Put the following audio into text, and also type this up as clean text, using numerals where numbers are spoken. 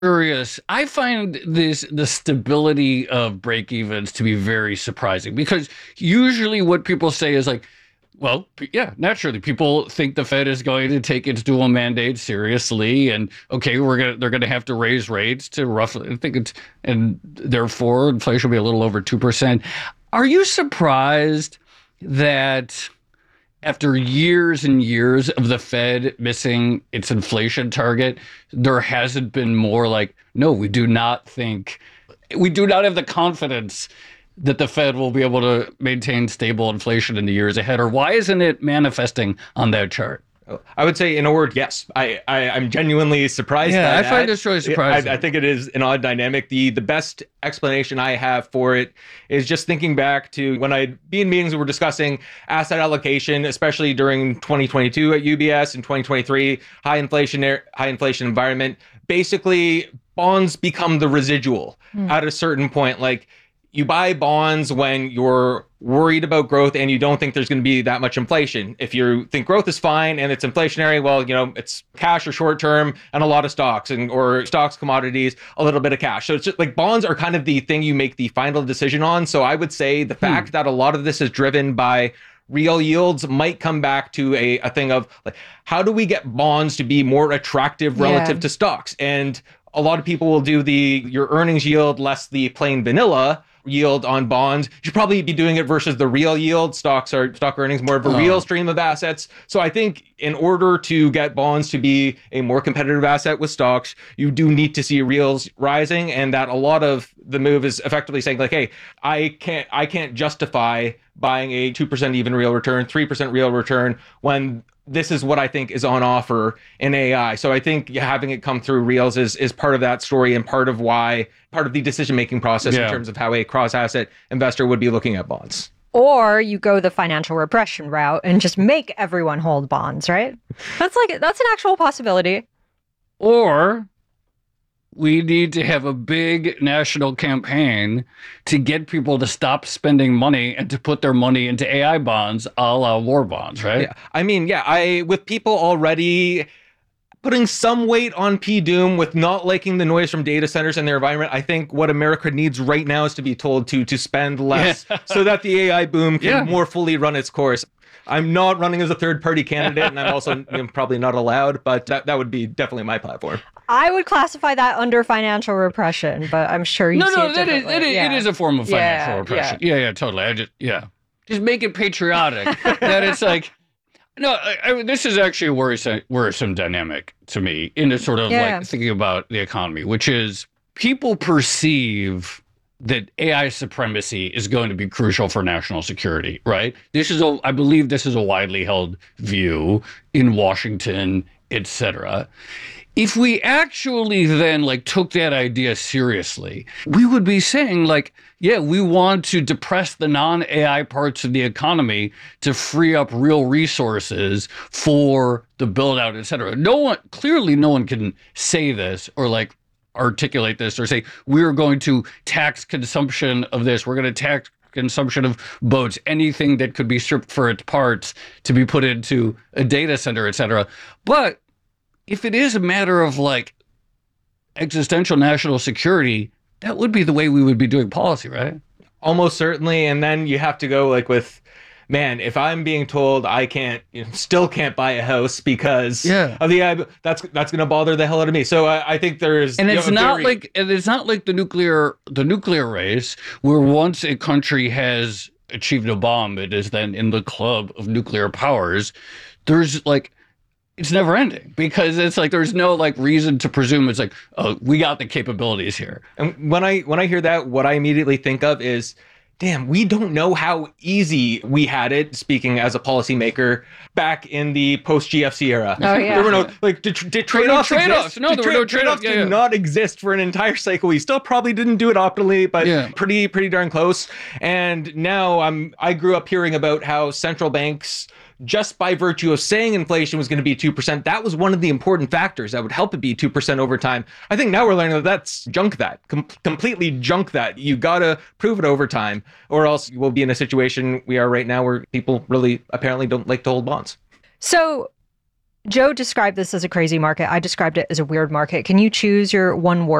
curious. I find the stability of break evens to be very surprising because usually what people say is like, well, yeah, naturally, people think the Fed is going to take its dual mandate seriously, and okay, they're gonna have to raise rates to roughly, I think it's, and therefore inflation will be a little over 2%. Are you surprised that after years and years of the Fed missing its inflation target, there hasn't been more like, no, we do not have the confidence that the Fed will be able to maintain stable inflation in the years ahead? Or why isn't it manifesting on that chart? I would say, in a word, yes. I'm genuinely surprised by I that. find this really surprising. I think it is an odd dynamic. The best explanation I have for it is just thinking back to when I'd be in meetings and we're discussing asset allocation, especially during 2022 at UBS and 2023, high inflation environment. Basically, bonds become the residual at a certain point. Like, you buy bonds when you're worried about growth and you don't think there's going to be that much inflation. If you think growth is fine and it's inflationary, well, it's cash or short term and a lot of stocks or stocks, commodities, a little bit of cash. So it's just like bonds are kind of the thing you make the final decision on. So I would say the fact that a lot of this is driven by real yields might come back to a thing of like, how do we get bonds to be more attractive relative to stocks? And a lot of people will do your earnings yield less the plain vanilla yield on bonds. You should probably be doing it versus the real yield. Stock earnings, more of a real stream of assets. So I think in order to get bonds to be a more competitive asset with stocks, you do need to see reals rising, and that a lot of the move is effectively saying like, hey, I can't justify buying a 2% even real return, 3% real return when this is what I think is on offer in AI. So I think having it come through reals is part of that story and part of the decision-making process in terms of how a cross-asset investor would be looking at bonds. Or you go the financial repression route and just make everyone hold bonds, right? That's an actual possibility. Or we need to have a big national campaign to get people to stop spending money and to put their money into AI bonds, a la war bonds, right? Yeah. I mean, with people already putting some weight on P-Doom with not liking the noise from data centers in their environment, I think what America needs right now is to be told to spend less so that the AI boom can more fully run its course. I'm not running as a third-party candidate, and I'm also probably not allowed, but that would be definitely my platform. I would classify that under financial repression, but I'm sure you see it differently. It is a form of financial repression. Yeah, totally. Just make it patriotic. That it's like, no, this is actually a worrisome dynamic to me in a sort of like thinking about the economy, which is people perceive that AI supremacy is going to be crucial for national security, right? I believe this is a widely held view in Washington, etc. If we actually then took that idea seriously, we would be saying we want to depress the non-AI parts of the economy to free up real resources for the build out, et cetera. No one can say this or articulate this or say, we're going to tax consumption of this. We're going to tax consumption of boats, anything that could be stripped for its parts to be put into a data center, et cetera. But if it is a matter of existential national security, that would be the way we would be doing policy, right? Almost certainly. And then you have to go if I'm being told I still can't buy a house because of the AI, that's going to bother the hell out of me. So I think there's, and it's not like the nuclear race where once a country has achieved a bomb, it is then in the club of nuclear powers. There's it's never ending because it's there's no reason to presume it's we got the capabilities here. And when I hear that, what I immediately think of is, damn, we don't know how easy we had it, speaking as a policymaker, back in the post-GFC era. Oh, yeah. There were no, did trade-offs exist? No, there were no trade-offs. Did not exist for an entire cycle. We still probably didn't do it optimally, but pretty darn close. And now I grew up hearing about how central banks, just by virtue of saying inflation was going to be 2%, that was one of the important factors that would help it be 2% over time. I think now we're learning that that's junk completely junk that. You got to prove it over time, or else we'll be in a situation we are right now where people really apparently don't like to hold bonds. So Joe described this as a crazy market. I described it as a weird market. Can you choose your one word